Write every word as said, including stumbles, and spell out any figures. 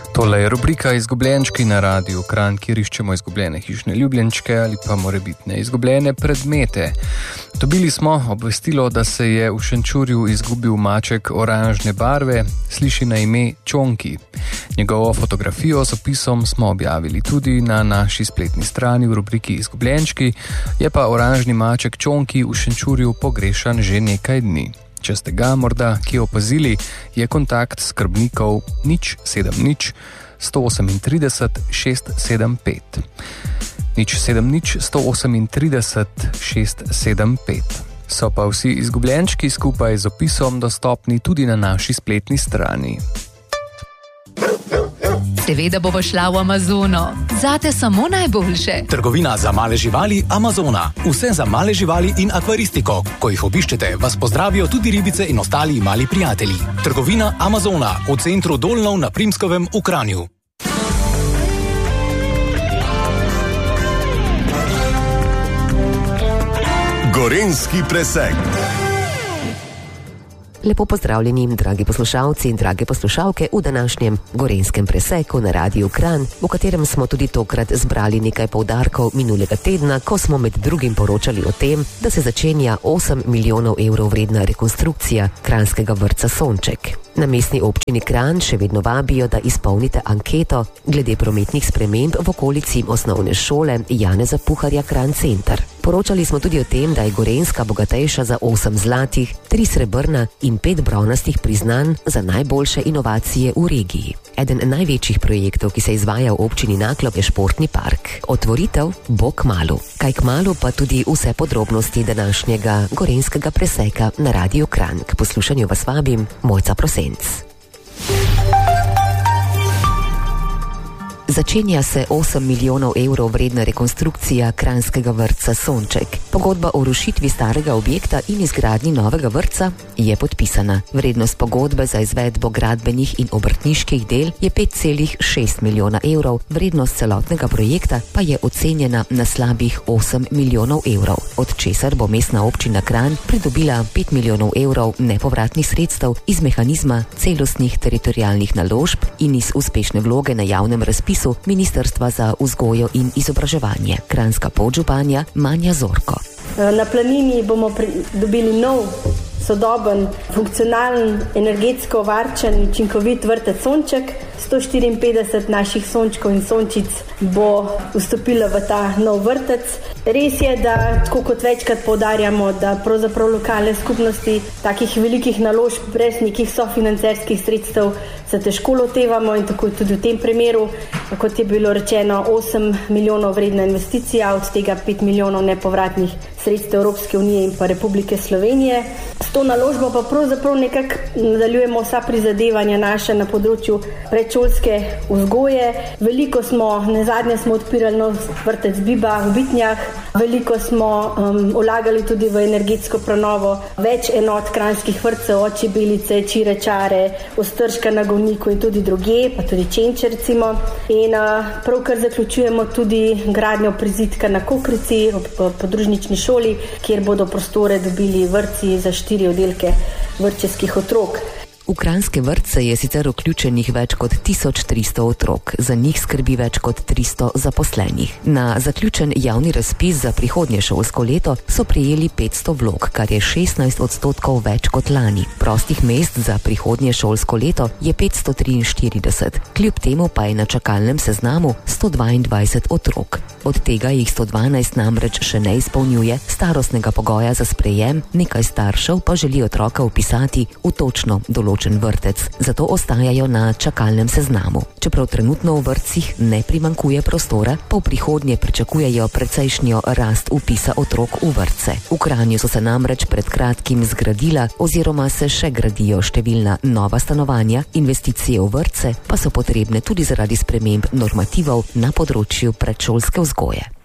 Tole je rubrika Izgubljenčki na Radiu Kranj, kjer iščemo izgubljene hišne ljubljenčke ali pa morebitne izgubljene predmete. Dobili smo obvestilo, da se je v Šenčurju izgubil maček oranžne barve, sliši na ime Čonki. Njegovo fotografijo s opisom smo objavili tudi na naši spletni strani v rubriki Izgubljenčki, je pa oranžni maček Čonki v Šenčurju pogrešan že nekaj dni. Če ste ga morda kje opazili, je kontakt skrbnikov nič sedem nič sto osemintrideset šest sedem pet. nič sedem nič sto osemintrideset šest sedem pet. So pa vsi izgubljenčki skupaj z opisom dostopni tudi na naši spletni strani. Seveda bova šla v Amazono. Zate samo najboljše. Trgovina za male živali Amazona. Vse za male živali in akvaristiko. Ko jih obiščete, vas pozdravijo tudi ribice in ostali mali prijatelji. Trgovina Amazona v centru Dolnov na Primskovem v Kranju. Gorenjski presek. Lepo pozdravljeni, dragi poslušalci in drage poslušalke v današnjem Gorenjskem preseku na Radiu Kranj, v katerem smo tudi tokrat zbrali nekaj poudarkov minulega tedna, ko smo med drugim poročali o tem, da se začenja osem milijonov evrov vredna rekonstrukcija kranjskega vrtca Sonček. Na mestni občini Kranj še vedno vabijo, da izpolnite anketo glede prometnih sprememb v okolici osnovne šole Janeza Puharja Kranj Center. Poročali smo tudi o tem, da je Gorenjska bogatejša za osem zlatih, tri srebrna in pet bronastih priznanj za najboljše inovacije v regiji. Eden največjih projektov, ki se izvaja v občini Naklo, je športni park. Otvoritev bo kmalu. Kaj kmalu pa tudi vse podrobnosti današnjega Gorenjskega preseka na Radiu Kranj. K poslušanju vas vabim, Mojca Prosenc. Začenja se osem milijonov evrov vredna rekonstrukcija kranjskega vrtca Sonček. Pogodba o rušitvi starega objekta in izgradnji novega vrtca je podpisana. Vrednost pogodbe za izvedbo gradbenih in obrtniških del je pet celih šest milijona evrov, vrednost celotnega projekta pa je ocenjena na slabih osem milijonov evrov, od česar bo mestna občina Kranj pridobila pet milijonov evrov nepovratnih sredstev iz mehanizma celostnih teritorialnih naložb in iz uspešne vloge na javnem razpisu Ministrstva za vzgojo in izobraževanje. Kranjska podžupanja Manja Zorko. Na Planini bomo dobili nov, sodoben, funkcionalen, energetsko varčen, učinkovit vrtec Sonček. sto štiriinpetdeset naših sončkov in sončic bo vstopilo v ta nov vrtec. Res je, da tako kot večkrat poudarjamo, da pravzaprav lokalne skupnosti takih velikih naložb brez nekih sofinancerskih sredstev se težko lotevamo in tako tudi v tem primeru, kot je bilo rečeno, osem milijonov vredna investicija, od tega pet milijonov nepovratnih sredstev Evropske unije in pa Republike Slovenije. S to naložbo pa pravzaprav nekako nadaljujemo vsa prizadevanja naše na področju predšolske vzgoje. Veliko smo, nazadnje smo odpirali nov vrtec Biba v Bitnjah, veliko smo um, vlagali tudi v energetsko prenovo več enot kranjskih vrtcev, od Čebelice, Čirečare, Ostrška na Govniku in tudi drugje, pa tudi Čenče recimo. In uh, pravkar zaključujemo tudi gradnjo prizidka na Kokrici, ob podružnični šoli, kjer bodo prostore dobili vrtci za štiri oddelke vrtčevskih otrok. V kranjske vrtce je sicer vključenih več kot tisoč tristo otrok, za njih skrbi več kot tristo zaposlenih. Na zaključen javni razpis za prihodnje šolsko leto so prejeli petsto vlog, kar je šestnajst odstotkov več kot lani. Prostih mest za prihodnje šolsko leto je petsto triinštirideset, kljub temu pa je na čakalnem seznamu sto dvaindvajset otrok. Od tega jih sto dvanajst namreč še ne izpolnjuje starostnega pogoja za sprejem, nekaj staršev pa želi otroka vpisati v točno določen vrtec, zato ostajajo na čakalnem seznamu. Čeprav trenutno v vrtcih ne primanjkuje prostora, pa v prihodnje pričakujejo precejšnjo rast vpisa otrok v vrtce. V Kranju so se namreč pred kratkim zgradila oziroma se še gradijo številna nova stanovanja, investicije v vrtce pa so potrebne tudi zaradi sprememb normativov na področju predšolske vzgoje.